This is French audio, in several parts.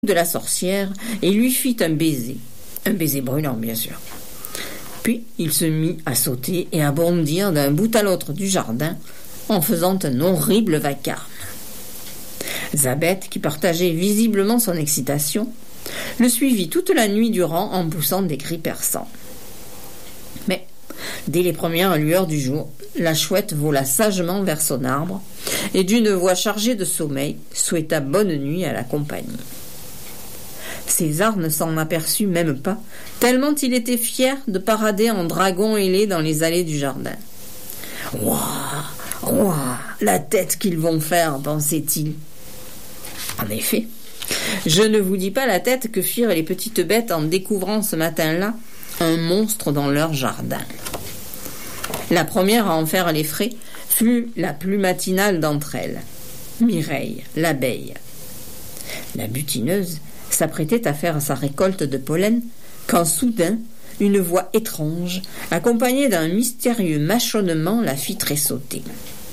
de la sorcière et lui fit un baiser brûlant bien sûr. Puis il se mit à sauter et à bondir d'un bout à l'autre du jardin en faisant un horrible vacarme. Zabeth, qui partageait visiblement son excitation, le suivit toute la nuit durant en poussant des cris perçants. Mais, dès les premières lueurs du jour, la chouette vola sagement vers son arbre et d'une voix chargée de sommeil souhaita bonne nuit à la compagnie. César ne s'en aperçut même pas, tellement il était fier de parader en dragon ailé dans les allées du jardin. « Ouah, la tête qu'ils vont faire, pensait-il. En effet, je ne vous dis pas la tête que firent les petites bêtes en découvrant ce matin-là un monstre dans leur jardin. La première à en faire les frais fut la plus matinale d'entre elles, Mireille, l'abeille. La butineuse s'apprêtait à faire sa récolte de pollen quand soudain une voix étrange, accompagnée d'un mystérieux mâchonnement, la fit tressauter.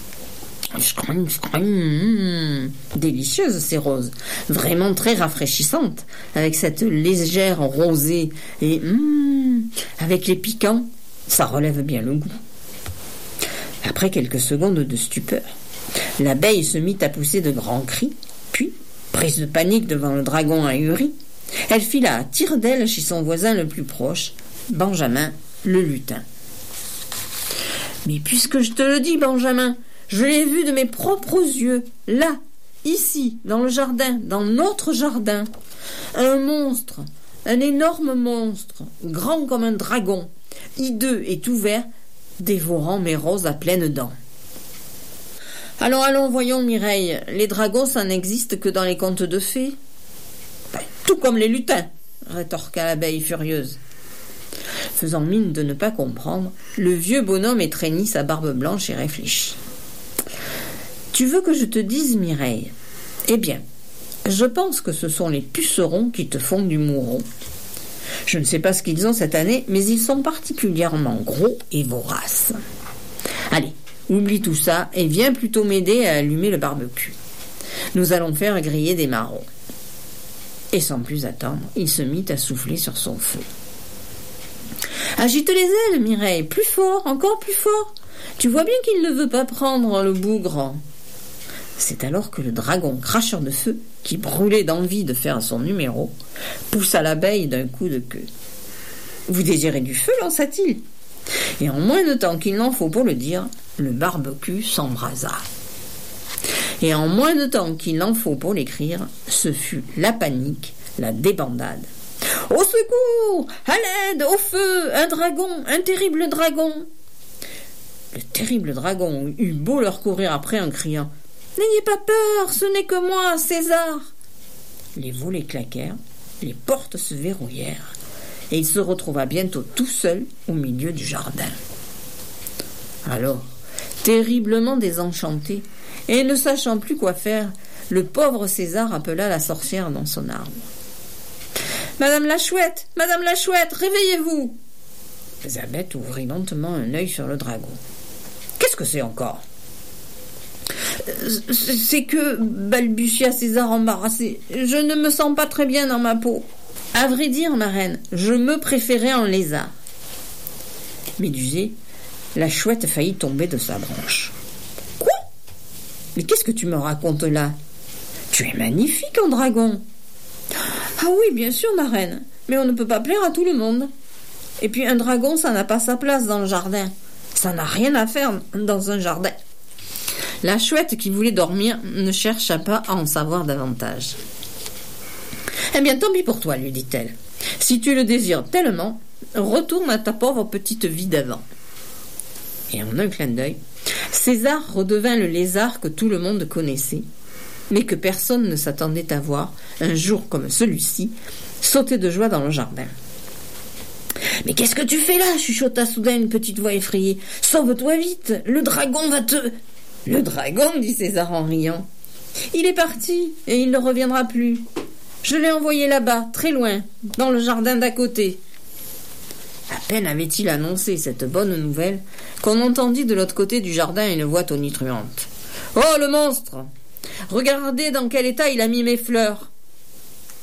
Délicieuses ces roses, vraiment très rafraîchissantes, avec cette légère rosée et avec les piquants, ça relève bien le goût. Après quelques secondes de stupeur, l'abeille se mit à pousser de grands cris, puis, prise de panique devant le dragon ahuri, elle fila à tire-d'aile chez son voisin le plus proche, Benjamin le lutin. « Mais puisque je te le dis, Benjamin, je l'ai vu de mes propres yeux, là, ici, dans le jardin, dans notre jardin. Un monstre, un énorme monstre, grand comme un dragon, hideux et tout vert, dévorant mes roses à pleines dents. » « Allons, voyons, Mireille, les dragons, ça n'existe que dans les contes de fées. »« Tout comme les lutins, rétorqua l'abeille furieuse. Faisant mine de ne pas comprendre, le vieux bonhomme étreignit sa barbe blanche et réfléchit. « Tu veux que je te dise, Mireille ? Eh bien, je pense que ce sont les pucerons qui te font du mouron. Je ne sais pas ce qu'ils ont cette année, mais ils sont particulièrement gros et voraces. Allez, oublie tout ça et viens plutôt m'aider à allumer le barbecue. Nous allons faire griller des marrons. » Et sans plus attendre, il se mit à souffler sur son feu. « Agite les ailes, Mireille, plus fort, encore plus fort. Tu vois bien qu'il ne veut pas prendre le bougre. » C'est alors que le dragon cracheur de feu, qui brûlait d'envie de faire son numéro, poussa l'abeille d'un coup de queue. « Vous désirez du feu ?» lança-t-il. Et en moins de temps qu'il n'en faut pour le dire, le barbecue s'embrasa. Et en moins de temps qu'il n'en faut pour l'écrire, ce fut la panique, la débandade. « Au secours! À l'aide! Au feu! Un dragon! Un terrible dragon !» Le terrible dragon eut beau leur courir après en criant « N'ayez pas peur, ce n'est que moi, César !» Les volets claquèrent, les portes se verrouillèrent, et il se retrouva bientôt tout seul au milieu du jardin. Alors, terriblement désenchanté, et ne sachant plus quoi faire, le pauvre César appela la sorcière dans son arbre. « Madame la chouette, réveillez-vous !» Zabeth ouvrit lentement un œil sur le dragon. « Qu'est-ce que c'est encore ?»« C'est que, balbutia César embarrassé, je ne me sens pas très bien dans ma peau. À vrai dire, ma reine, je me préférais en lézard. » Médusée, la chouette faillit tomber de sa branche. « Quoi ? Mais qu'est-ce que tu me racontes là ? Tu es magnifique en dragon. »« Ah oui, bien sûr, ma reine, mais on ne peut pas plaire à tout le monde. Et puis un dragon, ça n'a pas sa place dans le jardin. Ça n'a rien à faire dans un jardin. » La chouette, qui voulait dormir, ne chercha pas à en savoir davantage. « Eh bien, tant pis pour toi, lui dit-elle. Si tu le désires tellement, retourne à ta pauvre petite vie d'avant. » Et en un clin d'œil, César redevint le lézard que tout le monde connaissait, mais que personne ne s'attendait à voir, un jour comme celui-ci, sauter de joie dans le jardin. « Mais qu'est-ce que tu fais là ?» chuchota soudain une petite voix effrayée. « Sauve-toi vite, le dragon va te... »« Le dragon ?» dit César en riant. « Il est parti, et il ne reviendra plus. Je l'ai envoyé là-bas, très loin, dans le jardin d'à côté. » À peine avait-il annoncé cette bonne nouvelle qu'on entendit de l'autre côté du jardin une voix tonitruante. « Oh, le monstre ! Regardez dans quel état il a mis mes fleurs.